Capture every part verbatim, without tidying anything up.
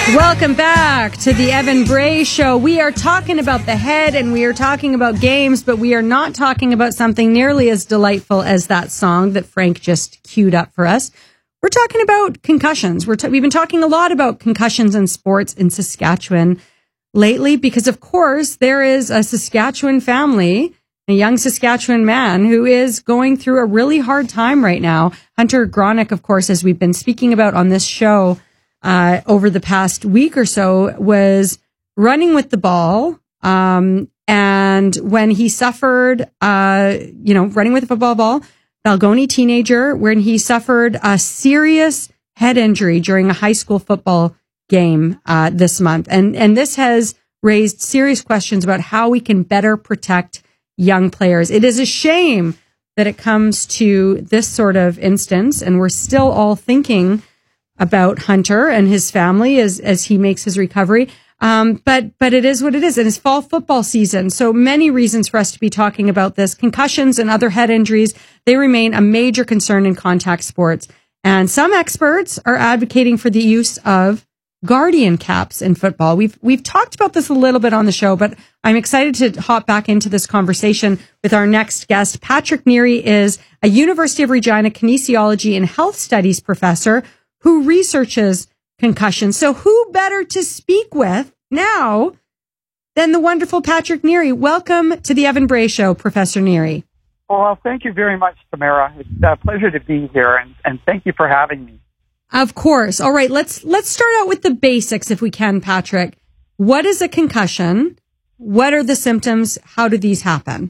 Welcome back to the Evan Bray Show. We are talking about the head and we are talking about games, but we are not talking about something nearly as delightful as that song that Frank just queued up for us. We're talking about concussions. We're t- we've been talking a lot about concussions in sports in Saskatchewan lately because, of course, there is a Saskatchewan family, a young Saskatchewan man who is going through a really hard time right now. Hunter Gronick, of course, as we've been speaking about on this show, Uh, over the past week or so, was running with the ball. Um, and when he suffered, uh, you know, running with a football ball, Balgoni teenager, when he suffered a serious head injury during a high school football game, uh, this month. And, and this has raised serious questions about how we can better protect young players. It is a shame that it comes to this sort of instance, and we're still all thinking about Hunter and his family as as he makes his recovery. Um, but but it is what it is. And it's fall football season. So many reasons for us to be talking about this. Concussions and other head injuries, they remain a major concern in contact sports. And some experts are advocating for the use of guardian caps in football. We've we've talked about this a little bit on the show, but I'm excited to hop back into this conversation with our next guest. Patrick Neary is a University of Regina kinesiology and health studies professor who researches concussions. So who better to speak with now than the wonderful Patrick Neary? Welcome to the Evan Bray Show, Professor Neary. Well, thank you very much, Tamara. It's a pleasure to be here, and, and thank you for having me. Of course. All right, let's let's start out with the basics if we can, Patrick. What is a concussion? What are the symptoms? How do these happen?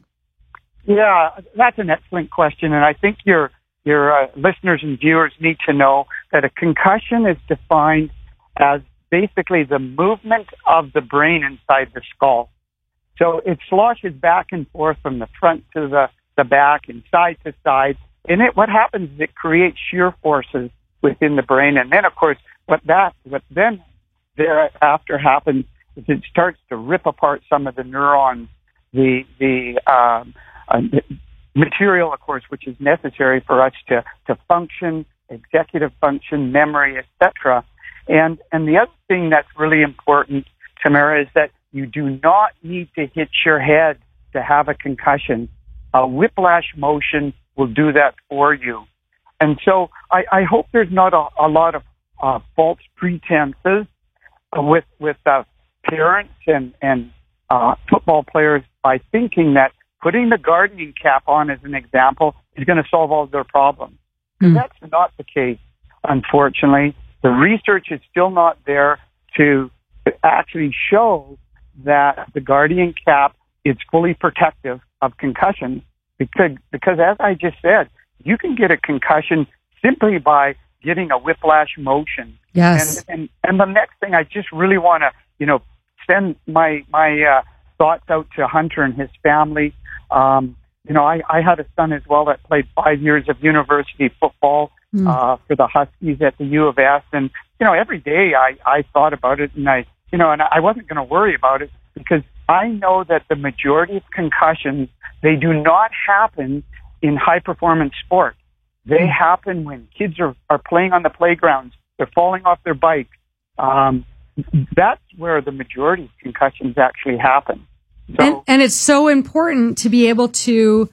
Yeah, that's an excellent question, and I think you're Your uh, listeners and viewers need to know that a concussion is defined as basically the movement of the brain inside the skull. So it sloshes back and forth from the front to the, the back and side to side. And it, what happens is it creates shear forces within the brain. And then, of course, what that, what then thereafter happens is it starts to rip apart some of the neurons, the, the, um, uh, the material, of course, which is necessary for us to, to function, executive function, memory, et cetera. And, and the other thing that's really important, Tamara, is that you do not need to hit your head to have a concussion. A whiplash motion will do that for you. And so I, I hope there's not a, a lot of uh, false pretenses with, with uh, parents and, and uh, football players by thinking that putting the guardian cap on, as an example, is going to solve all their problems. Mm. That's not the case, unfortunately. The research is still not there to actually show that the guardian cap is fully protective of concussions because, because as I just said, you can get a concussion simply by getting a whiplash motion. Yes. And, and, and the next thing, I just really want to, you know, send my, my, uh, thoughts out to Hunter and his family. Um, you know, I, I had a son as well that played five years of university football mm. uh, for the Huskies at the U of S. And, you know, every day I, I thought about it and I, you know, and I wasn't going to worry about it because I know that the majority of concussions, they do not happen in high performance sport. They mm. happen when kids are, are playing on the playgrounds. They're falling off their bike. Um, that's where the majority of concussions actually happen. So, and, and it's so important to be able to,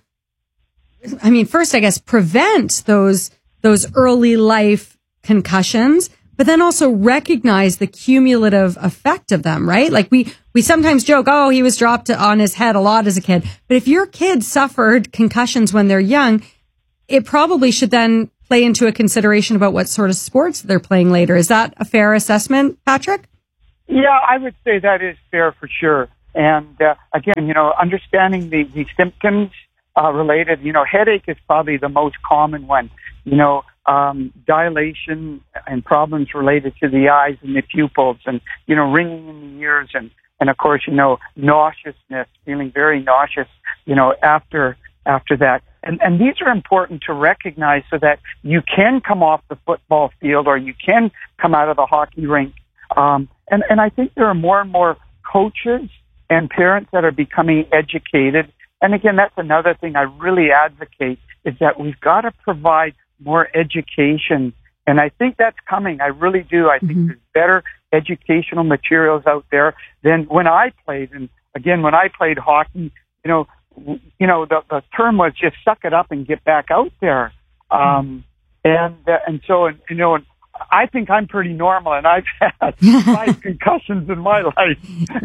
I mean, first, I guess, prevent those, those early life concussions, but then also recognize the cumulative effect of them, right? Like we, we sometimes joke, oh, he was dropped on his head a lot as a kid. But if your kid suffered concussions when they're young, it probably should then play into a consideration about what sort of sports they're playing later. Is that a fair assessment, Patrick? Yeah, I would say that is fair for sure. And uh, again, you know, understanding the, the symptoms uh, related, you know, headache is probably the most common one. You know, um, dilation and problems related to the eyes and the pupils and, you know, ringing in the ears and, and of course, you know, nauseousness, feeling very nauseous, you know, after after that. And, and these are important to recognize so that you can come off the football field or you can come out of the hockey rink. Um, and, and I think there are more and more coaches and parents that are becoming educated. And again, that's another thing I really advocate is that we've got to provide more education And I think that's coming. I really do. I think mm-hmm. there's better educational materials out there than when I played. And again, when I played hockey, you know, you know, the, the term was just suck it up and get back out there. Um, and, uh, and so, and, you know, and I think I'm pretty normal, and I've had five concussions in my life.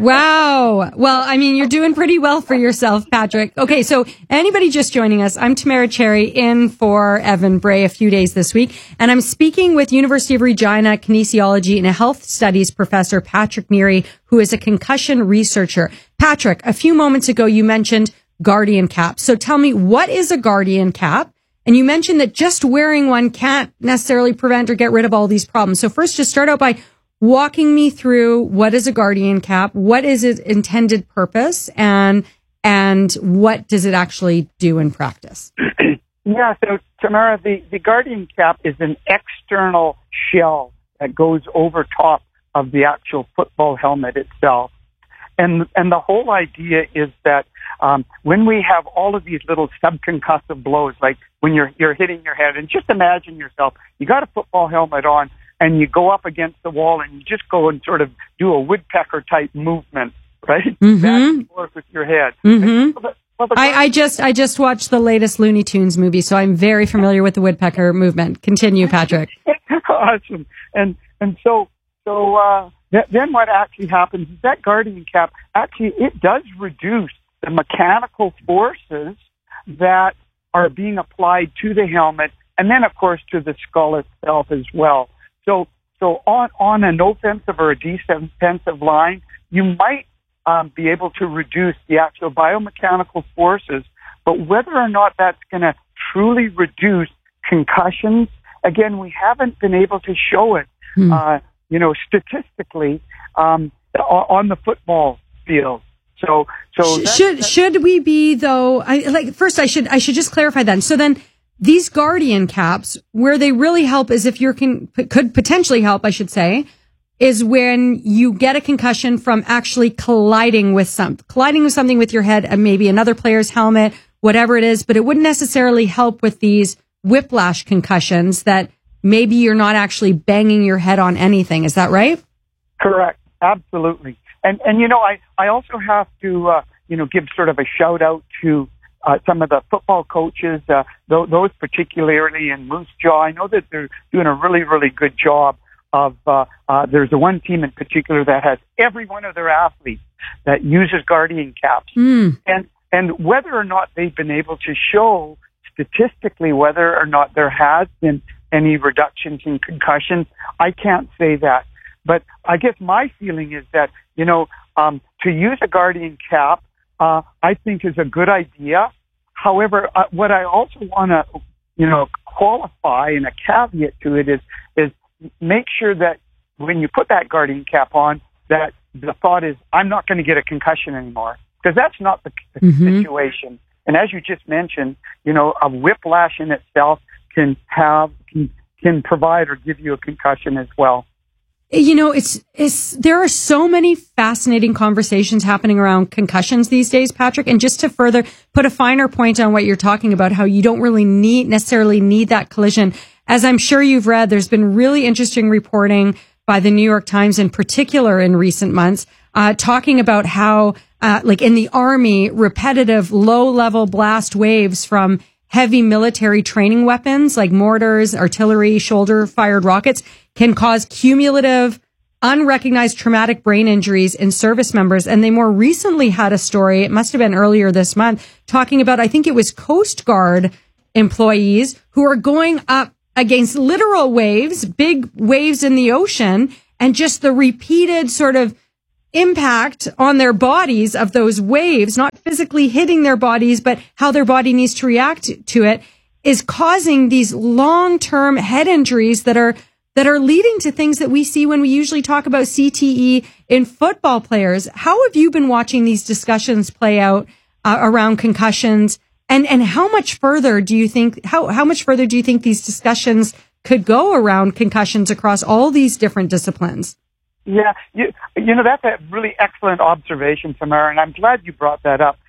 Wow. Well, I mean, you're doing pretty well for yourself, Patrick. Okay, so anybody just joining us, I'm Tamara Cherry in for Evan Bray a few days this week, and I'm speaking with University of Regina kinesiology and health studies professor Patrick Neary, who is a concussion researcher. Patrick, a few moments ago, you mentioned Guardian cap. So tell me, what is a Guardian cap? And you mentioned that just wearing one can't necessarily prevent or get rid of all these problems. So first, just start out by walking me through what is a Guardian cap, what is its intended purpose, and and what does it actually do in practice? Yeah, so Tamara, the, the Guardian cap is an external shell that goes over top of the actual football helmet itself. And and the whole idea is that um, when we have all of these little subconcussive blows, like when you're you're hitting your head, and just imagine yourself, you got a football helmet on, and you go up against the wall, and you just go and sort of do a woodpecker type movement, right? Mm-hmm. Back and forth with your head. Mm-hmm. Well, well, I, I just I just watched the latest Looney Tunes movie, so I'm very familiar with the woodpecker movement. Continue, Patrick. Awesome. And and so so. Uh, Then what actually happens is that Guardian cap, actually, it does reduce the mechanical forces that are being applied to the helmet, and then, of course, to the skull itself as well. So, so on, on an offensive or a defensive line, you might um, be able to reduce the actual biomechanical forces, but whether or not that's going to truly reduce concussions, again, we haven't been able to show it. Hmm. Uh, you know, statistically, um, on the football field. So, so that's, should, that's, should we be though, I like, first I should, I should just clarify then. So then these Guardian caps, where they really help is if you're can, could potentially help, I should say, is when you get a concussion from actually colliding with some, colliding with something with your head and maybe another player's helmet, whatever it is, but it wouldn't necessarily help with these whiplash concussions that maybe you're not actually banging your head on anything. Is that right? Correct. Absolutely. And, and, you know, I, I also have to, uh, you know, give sort of a shout out to, uh, some of the football coaches, uh, th- those particularly in Moose Jaw. I know that they're doing a really, really good job of, uh, uh, there's the one team in particular that has every one of their athletes that uses Guardian caps. Mm. And, and whether or not they've been able to show statistically whether or not there has been any reductions in concussions, I can't say that. But I guess my feeling is that, you know, um, to use a Guardian cap, uh, I think is a good idea. However, uh, what I also want to, you know, qualify and a caveat to it is, is make sure that when you put that Guardian cap on, that the thought is, I'm not going to get a concussion anymore. Because that's not the, the mm-hmm. situation. And as you just mentioned, you know, a whiplash in itself can have, can, can provide or give you a concussion as well. You know, it's, it's, there are so many fascinating conversations happening around concussions these days, Patrick. And just to further put a finer point on what you're talking about, how you don't really need, necessarily need that collision. As I'm sure you've read, there's been really interesting reporting by the New York Times in particular in recent months, uh, talking about how, uh, like in the Army, repetitive low-level blast waves from heavy military training weapons like mortars, artillery, shoulder-fired rockets can cause cumulative, unrecognized traumatic brain injuries in service members. And they more recently had a story, it must have been earlier this month, talking about, I think it was Coast Guard employees who are going up against literal waves, big waves in the ocean, and just the repeated sort of impact on their bodies of those waves, not physically hitting their bodies, but how their body needs to react to it, is causing these long-term head injuries that are that are leading to things that we see when we usually talk about C T E in football players. How have you been watching these discussions play out uh, around concussions? And and how much further do you think how how much further do you think these discussions could go around concussions across all these different disciplines? Yeah, you, you know, that's a really excellent observation, Tamara, and I'm glad you brought that up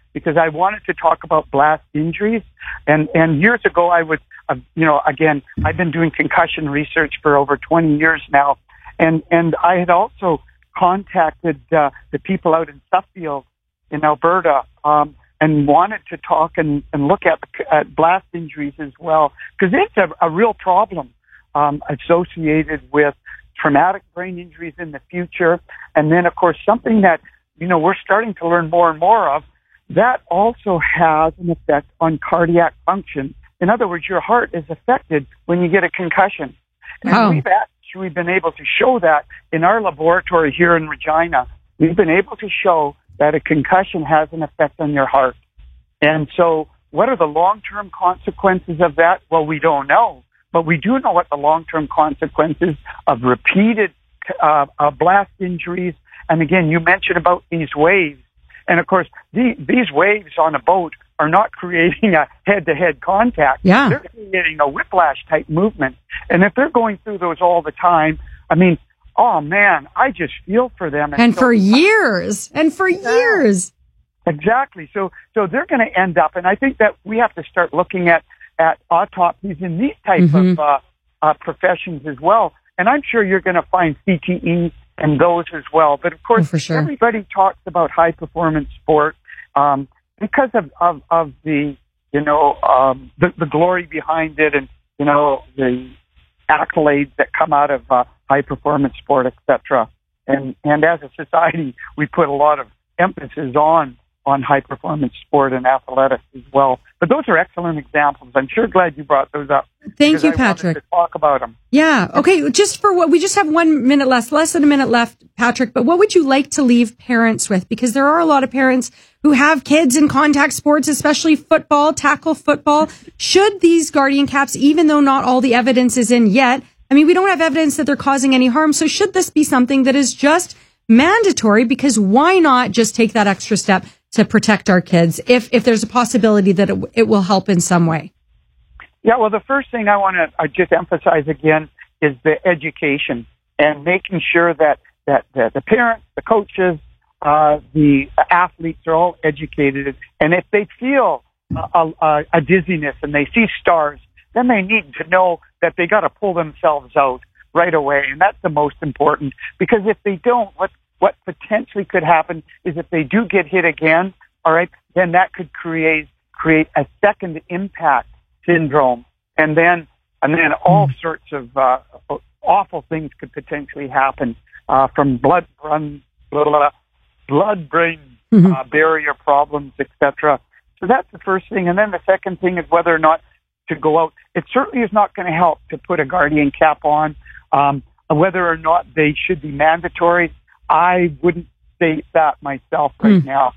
because I wanted to talk about blast injuries. And, and years ago, I would, uh, you know, again, I've been doing concussion research for over twenty years now. And, and I had also contacted uh, the people out in Suffield in Alberta, um, and wanted to talk and, and look at, at blast injuries as well, because it's a, a real problem um, associated with traumatic brain injuries in the future. And then, of course, something that, you know, we're starting to learn more and more of, that also has an effect on cardiac function. In other words, your heart is affected when you get a concussion. And wow. we've actually been able to show that in our laboratory here in Regina. We've been able to show that a concussion has an effect on your heart. And so what are the long-term consequences of that? Well, we don't know. But we do know what the long-term consequences of repeated uh, uh, blast injuries. And again, you mentioned about these waves. And of course, the, these waves on a boat are not creating a head-to-head contact. Yeah. They're creating a whiplash-type movement. And if they're going through those all the time, I mean, oh man, I just feel for them. And, and so, for years. And for yeah. years. Exactly. So, so they're going to end up, and I think that we have to start looking at, at autopsies in these types mm-hmm. of uh, uh, professions as well. And I'm sure you're going to find C T E in those as well. But of course, oh, for sure. everybody talks about high performance sport um, because of, of, of the, you know, um, the, the glory behind it, and, you know, the accolades that come out of uh, high performance sport, et cetera. And, and as a society, we put a lot of emphasis on on high-performance sport and athletics as well. But those are excellent examples. I'm sure glad you brought those up. Thank you, I Patrick. To talk about them. Yeah. Okay. Just for what we just have one minute less, less than a minute left, Patrick. But what would you like to leave parents with? Because there are a lot of parents who have kids in contact sports, especially football, tackle football. Should these Guardian caps, even though not all the evidence is in yet, I mean, we don't have evidence that they're causing any harm. So should this be something that is just mandatory? Because why not just take that extra step to protect our kids if, if there's a possibility that it, it will help in some way? Yeah, well, the first thing I want to uh, just emphasize again is the education and making sure that, that, that the parents, the coaches, uh, the athletes are all educated. And if they feel a, a, a dizziness and they see stars, then they need to know that they got to pull themselves out right away. And that's the most important, because if they don't, what What potentially could happen is if they do get hit again, all right, then that could create create a second impact syndrome, and then and then all mm. sorts of uh, awful things could potentially happen uh, from blood run, blah, blah, blah, blood brain mm-hmm. uh, barrier problems, et cetera. So that's the first thing, and then the second thing is whether or not to go out. It certainly is not going to help to put a Guardian cap on. Um, whether or not they should be mandatory, I wouldn't state that myself right mm. now.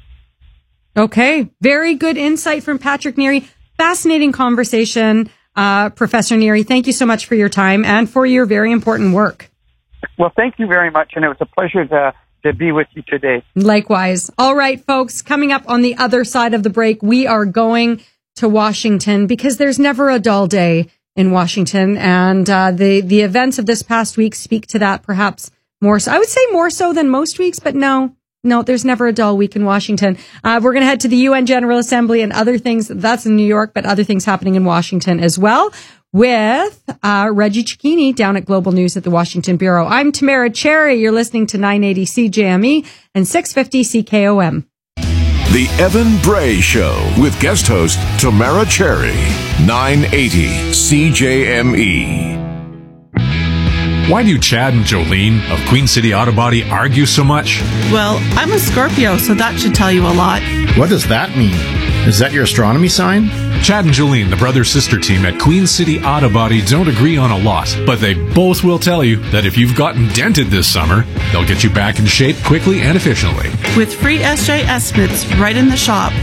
Okay. Very good insight from Patrick Neary. Fascinating conversation, uh, Professor Neary. Thank you so much for your time and for your very important work. Well, thank you very much, and it was a pleasure to, to be with you today. Likewise. All right, folks, coming up on the other side of the break, we are going to Washington because there's never a dull day in Washington, and uh, the, the events of this past week speak to that perhaps more so. I would say more so than most weeks, but no, no, there's never a dull week in Washington. Uh, we're going to head to the U N General Assembly and other things. That's in New York, but other things happening in Washington as well with uh, Reggie Cicchini down at Global News at the Washington Bureau. I'm Tamara Cherry. You're listening to nine eighty C J M E and six fifty C K O M. The Evan Bray Show with guest host Tamara Cherry. nine eighty C J M E. Why do Chad and Jolene of Queen City Auto Body argue so much? Well, I'm a Scorpio, so that should tell you a lot. What does that mean? Is that your astronomy sign? Chad and Jolene, the brother-sister team at Queen City Auto Body, don't agree on a lot, but they both will tell you that if you've gotten dented this summer, they'll get you back in shape quickly and efficiently. With free S J estimates right in the shop.